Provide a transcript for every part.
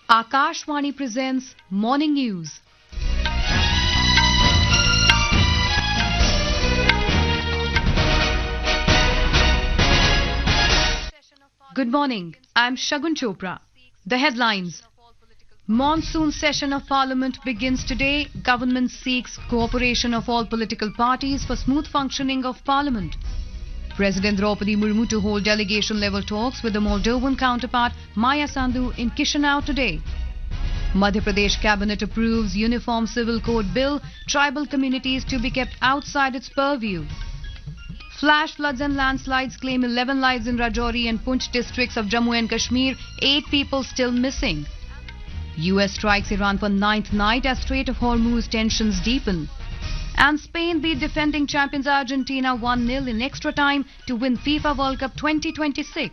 Akashvani presents Morning News. Good morning, I'm Shagun Chopra. The headlines. Monsoon session of Parliament begins today. Government seeks cooperation of all political parties for smooth functioning of Parliament. President Draupadi Murmu to hold delegation-level talks with the Moldovan counterpart Maya Sandu in Chisinau today. Madhya Pradesh Cabinet approves Uniform Civil Code Bill, tribal communities to be kept outside its purview. Flash floods and landslides claim 11 lives in Rajouri and Poonch districts of Jammu and Kashmir, 8 people still missing. US strikes Iran for 9th night as Strait of Hormuz tensions deepen. And Spain beat defending champions Argentina 1-0 in extra time to win FIFA World Cup 2026.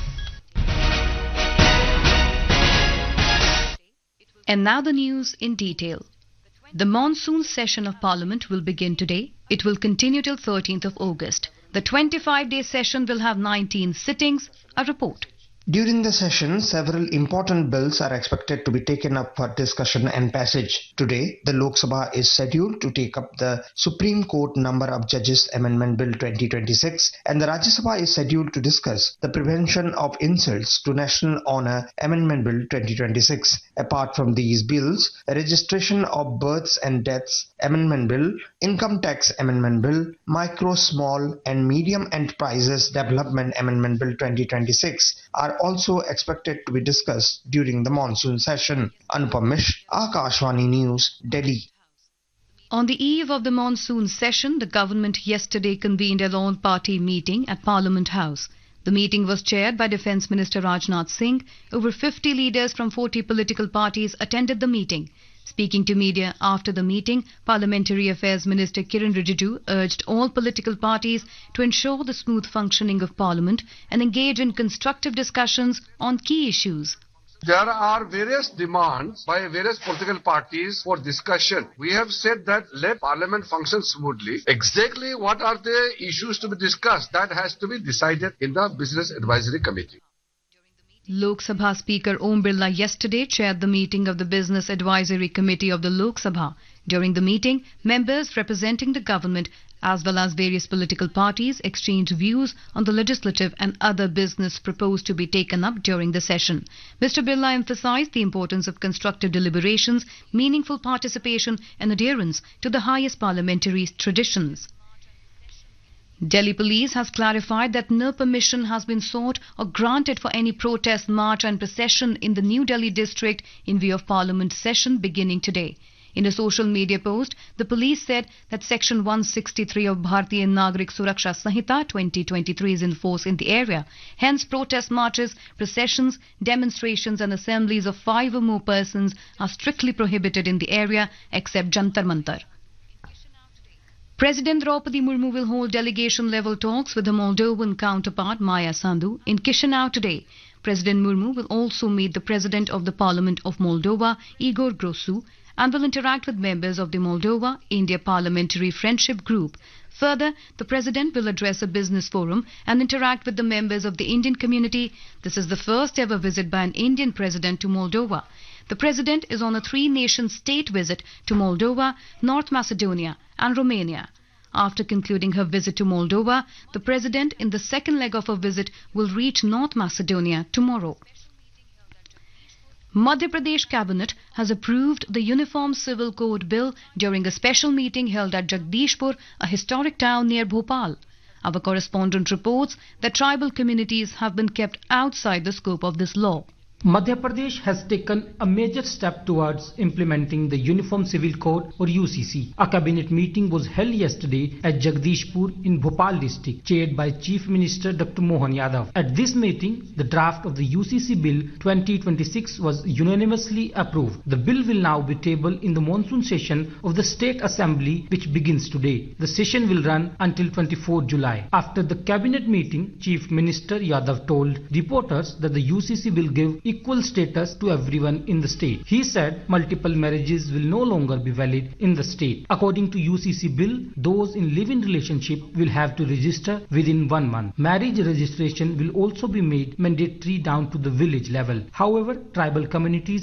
And now the news in detail. The monsoon session of Parliament will begin today. It will continue till 13th of August. The 25-day session will have 19 sittings. A report. During the session, several important bills are expected to be taken up for discussion and passage. Today, the Lok Sabha is scheduled to take up the Supreme Court Number of Judges Amendment Bill 2026 and the Rajya Sabha is scheduled to discuss the Prevention of Insults to National Honour Amendment Bill 2026. Apart from these bills, the Registration of Births and Deaths Amendment Bill, Income Tax Amendment Bill, Micro, Small and Medium Enterprises Development Amendment Bill 2026 are also expected to be discussed during the monsoon session. Anupam Mish, Akashvani News, Delhi. On the eve of the monsoon session, the government yesterday convened an all-party meeting at Parliament House. The meeting was chaired by Defence Minister Rajnath Singh. Over 50 leaders from 40 political parties attended the meeting. Speaking to media after the meeting, Parliamentary Affairs Minister Kiran Rijiju urged all political parties to ensure the smooth functioning of Parliament and engage in constructive discussions on key issues. There are various demands by various political parties for discussion. We have said that let Parliament function smoothly. Exactly what are the issues to be discussed? That has to be decided in the Business Advisory Committee. Lok Sabha Speaker Om Birla yesterday chaired the meeting of the Business Advisory Committee of the Lok Sabha. During the meeting, members representing the government as well as various political parties exchanged views on the legislative and other business proposed to be taken up during the session. Mr. Birla emphasized the importance of constructive deliberations, meaningful participation and adherence to the highest parliamentary traditions. Delhi Police has clarified that no permission has been sought or granted for any protest, march and procession in the New Delhi district in view of Parliament session beginning today. In a social media post, the police said that Section 163 of Bharatiya Nagrik Suraksha Sanhita 2023 is in force in the area. Hence, protest marches, processions, demonstrations and assemblies of 5 or more persons are strictly prohibited in the area except Jantar Mantar. President Draupadi Murmu will hold delegation-level talks with the Moldovan counterpart Maya Sandu in Chisinau today. President Murmu will also meet the President of the Parliament of Moldova, Igor Grosu, and will interact with members of the Moldova-India Parliamentary Friendship Group. Further, the President will address a business forum and interact with the members of the Indian community. This is the first ever visit by an Indian President to Moldova. The President is on a 3-nation state visit to Moldova, North Macedonia and Romania. After concluding her visit to Moldova, the President in the second leg of her visit will reach North Macedonia tomorrow. Madhya Pradesh Cabinet has approved the Uniform Civil Code Bill during a special meeting held at Jagdishpur, a historic town near Bhopal. Our correspondent reports that tribal communities have been kept outside the scope of this law. Madhya Pradesh has taken a major step towards implementing the Uniform Civil Code or UCC. A cabinet meeting was held yesterday at Jagdishpur in Bhopal district, chaired by Chief Minister Dr. Mohan Yadav. At this meeting, the draft of the UCC Bill 2026 was unanimously approved. The bill will now be tabled in the monsoon session of the State Assembly, which begins today. The session will run until 24 July. After the cabinet meeting, Chief Minister Yadav told reporters that the UCC will give equal status to everyone in the state. He said multiple marriages will no longer be valid in the state. According to UCC bill, those in live-in relationship will have to register within 1 month. Marriage registration will also be made mandatory down to the village level. However, tribal communities